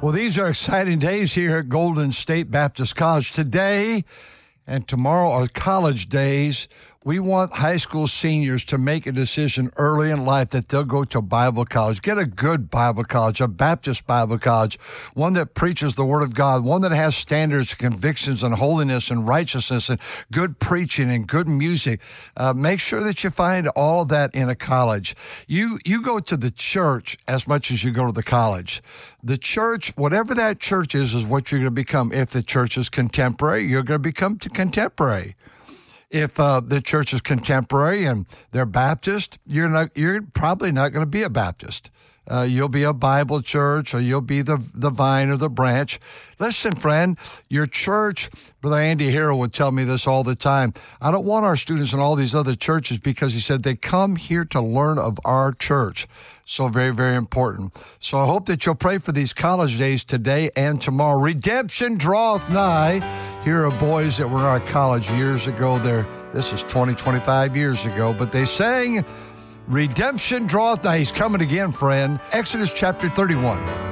Well, these are exciting days here at Golden State Baptist College. Today and tomorrow are college days. We want high school seniors to make a decision early in life that they'll go to Bible college. Get a good Bible college, a Baptist Bible college, one that preaches the Word of God, one that has standards, convictions, and holiness and righteousness and good preaching and good music. Make sure that you find all that in a college. You go to the church as much as you go to the college. The church, whatever that church is what you're going to become. If the church is contemporary, you're going to become contemporary. If the church is contemporary and they're Baptist, you're probably not going to be a Baptist. You'll be a Bible church, or you'll be the vine or the branch. Listen, friend, your church, Brother Andy Harrell would tell me this all the time. I don't want our students in all these other churches, because he said they come here to learn of our church. So very, very important. So I hope that you'll pray for these college days today and tomorrow. Redemption draweth nigh. Here are boys that were in our college years ago. This is 25 years ago, but they sang, redemption draweth nigh. He's coming again, friend. Exodus chapter 31.